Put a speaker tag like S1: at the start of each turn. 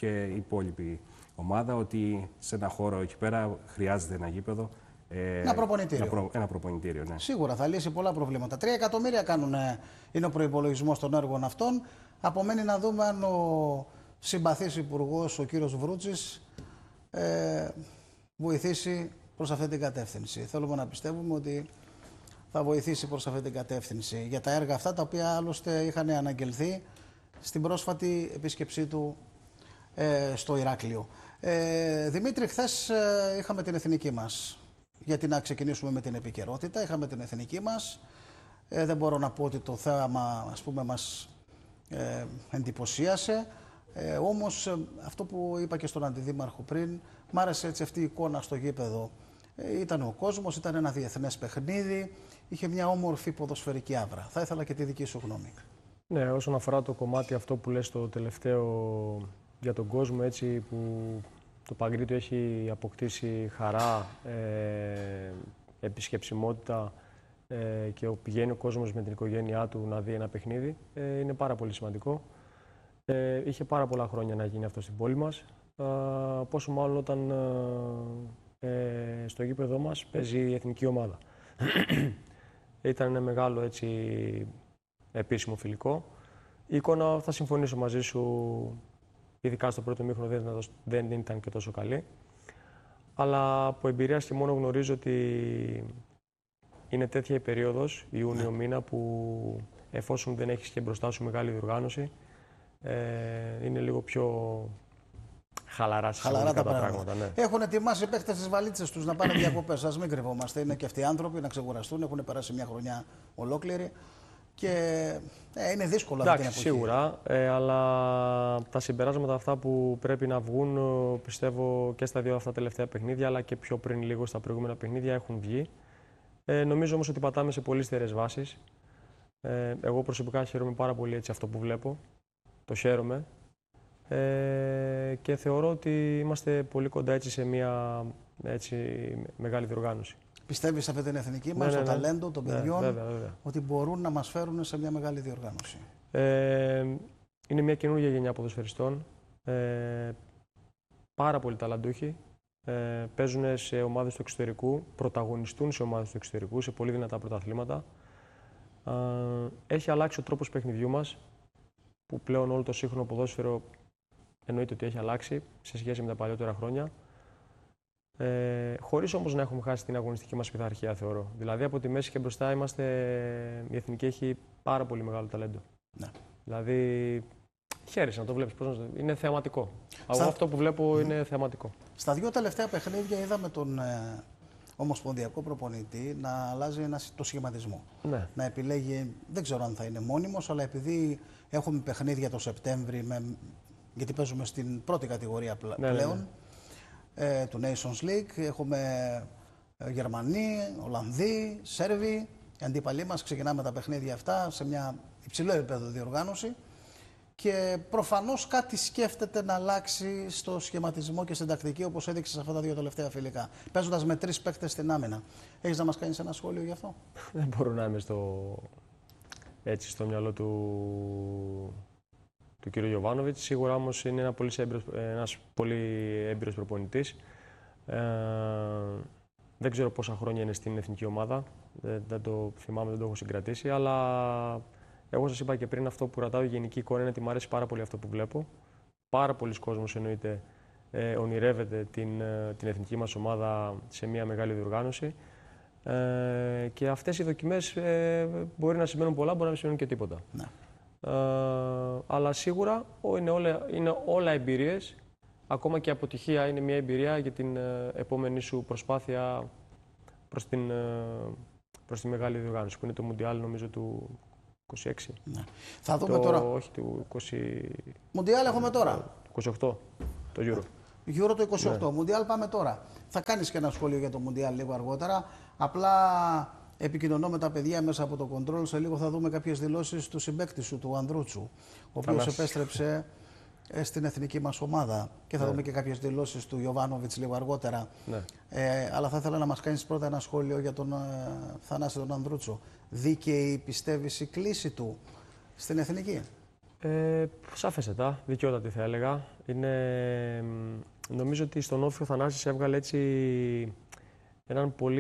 S1: και η υπόλοιπη ομάδα ότι σε ένα χώρο εκεί πέρα χρειάζεται ένα γήπεδο.
S2: Ένα προπονητήριο.
S1: Ένα προπονητήριο, ναι.
S2: Σίγουρα θα λύσει πολλά προβλήματα. 3 εκατομμύρια είναι ο προϋπολογισμός των έργων αυτών. Απομένει να δούμε αν ο συμπαθής υπουργός, ο κύριος Βρούτσης, βοηθήσει προς αυτή την κατεύθυνση. Θέλουμε να πιστεύουμε ότι θα βοηθήσει προς αυτή την κατεύθυνση για τα έργα αυτά, τα οποία άλλωστε είχαν αναγγελθεί στην πρόσφατη επίσκεψή του στο Ηράκλειο. Δημήτρη, χθες είχαμε την εθνική μας. Γιατί να ξεκινήσουμε με την επικαιρότητα, είχαμε την εθνική μας. Δεν μπορώ να πω ότι το θέαμα, ας πούμε, μας εντυπωσίασε. Όμως αυτό που είπα και στον Αντιδήμαρχο πριν, μ' άρεσε έτσι αυτή η εικόνα στο γήπεδο. Ήταν ο κόσμος, ήταν ένα διεθνές παιχνίδι, είχε μια όμορφη ποδοσφαιρική άβρα. Θα ήθελα και τη δική σου γνώμη.
S3: Ναι, όσον αφορά το κομμάτι αυτό που λες το τελευταίο για τον κόσμο, έτσι που το Παγκρίτιο έχει αποκτήσει χαρά, επισκεψιμότητα και πηγαίνει ο κόσμος με την οικογένειά του να δει ένα παιχνίδι, είναι πάρα πολύ σημαντικό. Είχε πάρα πολλά χρόνια να γίνει αυτό στην πόλη μας, πόσο μάλλον όταν στο γήπεδο μας παίζει η εθνική ομάδα. Ήταν ένα μεγάλο έτσι, επίσημο φιλικό. Η εικόνα, θα συμφωνήσω μαζί σου, ειδικά στο πρώτο μήχρονο δεν ήταν και τόσο καλή. Αλλά από εμπειρία και μόνο γνωρίζω ότι είναι τέτοια η περίοδος, Ιούνιο μήνα, που εφόσον δεν έχεις και μπροστά σου μεγάλη διοργάνωση, είναι λίγο πιο χαλαρά
S2: τα
S3: πράγματα. Ναι.
S2: Έχουν ετοιμάσει οι παίκτες τις βαλίτσες τους να πάνε διακοπές. Ας μην κρυβόμαστε. Είναι και αυτοί οι άνθρωποι να ξεκουραστούν. Έχουν περάσει μια χρονιά ολόκληρη. Και είναι δύσκολο αυτή την εποχή.
S3: Σίγουρα, αλλά τα συμπεράσματα αυτά που πρέπει να βγουν, πιστεύω και στα δύο αυτά τελευταία παιχνίδια, αλλά και πιο πριν λίγο στα προηγούμενα παιχνίδια έχουν βγει. Νομίζω όμως ότι πατάμε σε πολύ στερεές βάσεις. Εγώ προσωπικά χαίρομαι πάρα πολύ έτσι αυτό που βλέπω. Το χαίρομαι. Και θεωρώ ότι είμαστε πολύ κοντά έτσι σε μια έτσι, μεγάλη διοργάνωση.
S2: Πιστεύεις σε αυτή την εθνική μας, το ταλέντο των παιδιών,
S3: βέβαια.
S2: ότι μπορούν να μας φέρουν σε μια μεγάλη διοργάνωση?
S3: Είναι μια καινούργια γενιά ποδοσφαιριστών. Πάρα πολύ ταλαντούχοι. Παίζουν σε ομάδες του εξωτερικού, πρωταγωνιστούν σε ομάδες του εξωτερικού, σε πολύ δυνατά πρωταθλήματα. Έχει αλλάξει ο τρόπος παιχνιδιού μας, που πλέον όλο το σύγχρονο ποδόσφαιρο εννοείται ότι έχει αλλάξει σε σχέση με τα παλιότερα χρόνια. Χωρίς όμως να έχουμε χάσει την αγωνιστική μας πειθαρχία, θεωρώ. Δηλαδή από τη μέση και μπροστά η εθνική έχει πάρα πολύ μεγάλο ταλέντο.
S2: Ναι.
S3: Δηλαδή χαίρεσαι να το βλέπεις. Είναι θεαματικό. Αυτό που βλέπω είναι θεαματικό.
S2: Στα δύο τελευταία παιχνίδια είδαμε τον ομοσπονδιακό προπονητή να αλλάζει το σχηματισμό.
S3: Ναι.
S2: Να επιλέγει, δεν ξέρω αν θα είναι μόνιμος, αλλά επειδή έχουμε παιχνίδια το Σεπτέμβρη, γιατί παίζουμε στην πρώτη κατηγορία πλέον, του Nations League, έχουμε Γερμανοί, Ολλανδοί, Σέρβοι. Οι αντίπαλοι μας ξεκινάμε τα παιχνίδια αυτά σε μια υψηλό επίπεδο διοργάνωση. Και προφανώς κάτι σκέφτεται να αλλάξει στο σχηματισμό και στην τακτική, όπως έδειξε σε αυτά τα δύο τελευταία φιλικά. Παίζοντας με 3 παίκτες στην άμυνα. Έχεις να μας κάνεις ένα σχόλιο γι' αυτό?
S3: Δεν μπορώ να είμαι στο μυαλό του κ. Γιοβάνοβιτς. Σίγουρα όμως είναι ένας πολύ έμπειρος προπονητής. Δεν ξέρω πόσα χρόνια είναι στην εθνική ομάδα. Δεν το θυμάμαι, δεν το έχω συγκρατήσει. Αλλά εγώ σας είπα και πριν, αυτό που ρωτάω η γενική εικόνα είναι ότι μου αρέσει πάρα πολύ αυτό που βλέπω. Πάρα πολλοί κόσμος εννοείται ονειρεύεται την εθνική μας ομάδα σε μια μεγάλη διοργάνωση. Και αυτές οι δοκιμές μπορεί να σημαίνουν πολλά, μπορεί να σημαίνουν και τίποτα.
S2: Ναι.
S3: Αλλά σίγουρα είναι όλα εμπειρίες. Ακόμα και η αποτυχία είναι μια εμπειρία για την επόμενη σου προσπάθεια προς τη μεγάλη διοργάνωση, που είναι το Μουντιάλ, νομίζω, του 26.
S2: Ναι. Θα δούμε τώρα.
S3: Όχι, του 20.
S2: Μουντιάλ έχουμε τώρα.
S3: 28, το Euro.
S2: Euro το 28.
S3: Ναι.
S2: Μουντιάλ πάμε τώρα. Θα κάνεις και ένα σχόλιο για το Μουντιάλ λίγο αργότερα. Απλά επικοινωνώ με τα παιδιά μέσα από το control. Σε λίγο θα δούμε κάποιες δηλώσεις του συμπαίκτη σου, του Ανδρούτσου, ο οποίος επέστρεψε στην εθνική μας ομάδα. Και θα δούμε και κάποιες δηλώσεις του Γιοβάνοβιτς λίγο αργότερα.
S3: Ναι.
S2: Αλλά θα ήθελα να μας κάνεις πρώτα ένα σχόλιο για τον Θανάση τον Ανδρούτσο. Δίκαιη πιστεύεις η κλίση του στην εθνική?
S3: Σαφέστατα, δικαιότατη θα έλεγα. Νομίζω ότι στον Όφη ο Θανάσης έβγαλε έτσι έναν πολύ